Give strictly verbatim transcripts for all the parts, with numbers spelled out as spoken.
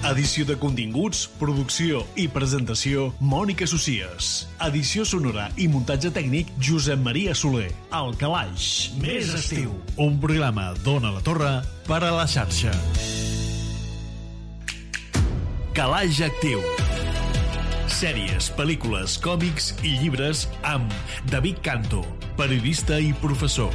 Edició de continguts, producció i presentació, Mònica Socies. Edició sonora i muntatge tècnic, Josep Maria Soler. El Calaix, més estiu. Un programa d'Ona la Torre per a la xarxa. Calaix Actiu. Sèries, pel·lícules, còmics i llibres amb David Canto, periodista i professor.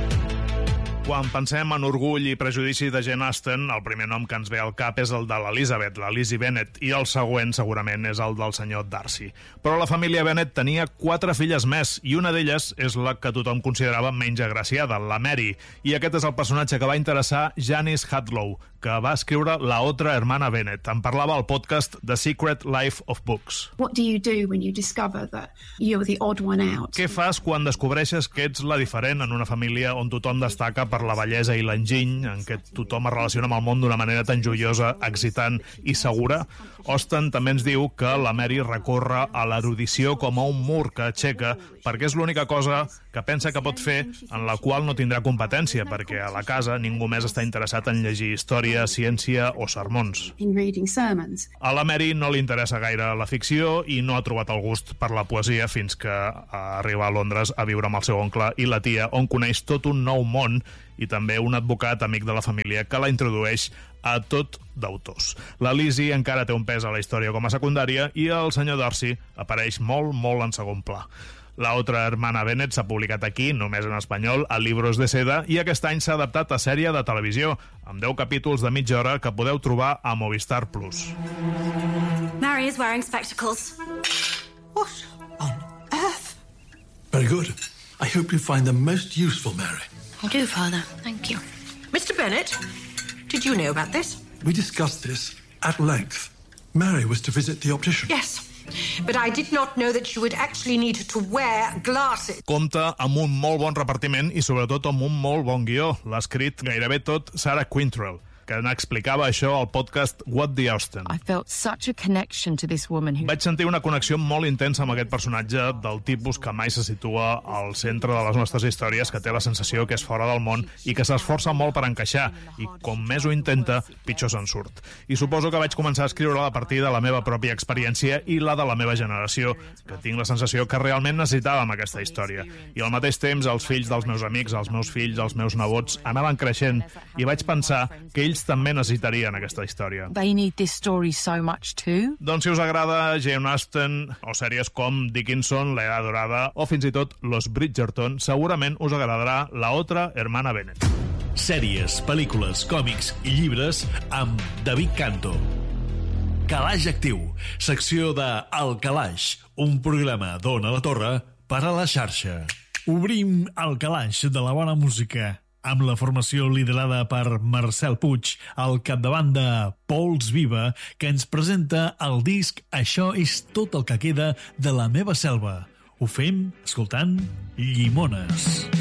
Quan pensem en Orgull i prejudici de Jane Austen, el primer nom que ens ve al cap és el de l'Elizabeth, la Lizzie Bennet, i el següent segurament és el del senyor Darcy. Però la família Bennet tenia quatre filles més, i una d'elles és la que tothom considerava menys agraciada, la Mary, i aquest és el personatge que va interessar Janice Hadlow, que va escriure La otra hermana Bennet. En parlava al podcast The Secret Life of Books. What do you do when you discover that you're the odd one out? Què fas quan descobreixes que ets la diferent en una família on tothom destaca per la bellesa i l'enginy, en què tothom es relaciona amb el món d'una manera tan joiosa, excitant i segura? Austen també ens diu que la Mary recorre a l'erudició com a un mur que aixeca perquè és l'única cosa que pensa que pot fer en la qual no tindrà competència, perquè a la casa ningú més està interessat en llegir història, ciència o sermons. A la Mary no li interessa gaire la ficció i no ha trobat el gust per la poesia fins que arriba a Londres a viure amb el seu oncle i la tia, on coneix tot un nou món i també un advocat amic de la família que la introdueix a tot d'autors. La Lizzie encara té un pes a la història com a secundària i el senyor Darcy apareix molt, molt en segon pla. La otra hermana Bennet s'ha publicat aquí, només en espanyol, a Libros de Seda, i aquest any s'ha adaptat a sèrie de televisió, amb deu capítols de mitja hora que podeu trobar a Movistar Plus. Mary is wearing spectacles. What on earth? Very good. I hope you find them most useful, Mary. I do, Father. Thank you. Mister Bennet, did you know about this? We discussed this at length. Mary was to visit the optician. Yes. But I did not know that she would actually need to wear glasses. Compta amb un molt bon repartiment i sobretot amb un molt bon guió. L'ha escrit gairebé tot Sarah Quintrell, que n'explicava això al podcast What the Austen. I felt such a connection to this woman who... Vaig sentir una connexió molt intensa amb aquest personatge del tipus que mai se situa al centre de les nostres històries, que té la sensació que és fora del món i que s'esforça molt per encaixar, i com més ho intenta, pitjor se'n surt. I suposo que vaig començar a escriure a partir de la meva pròpia experiència i la de la meva generació, que tinc la sensació que realment necessitàvem aquesta història. I al mateix temps, els fills dels meus amics, els meus fills, els meus nebots, anaven creixent, i vaig pensar que ells també necessitarien aquesta història. They need this story so much too. Doncs si us agrada Jane Austen o sèries com Dickinson, La Edad Dorada o fins i tot Los Bridgerton, segurament us agradarà La otra hermana Bennet. Sèries, pel·lícules, còmics i llibres amb David Canto. Calaix Actiu, secció de El Calaix, un programa d'Ona la Torre per a la xarxa. Obrim el calaix de la bona música amb la formació liderada per Marcel Puig al capdavant de Pols Viva, que ens presenta el disc Això és tot el que queda de la meva selva. Ho fem escoltant Llimones.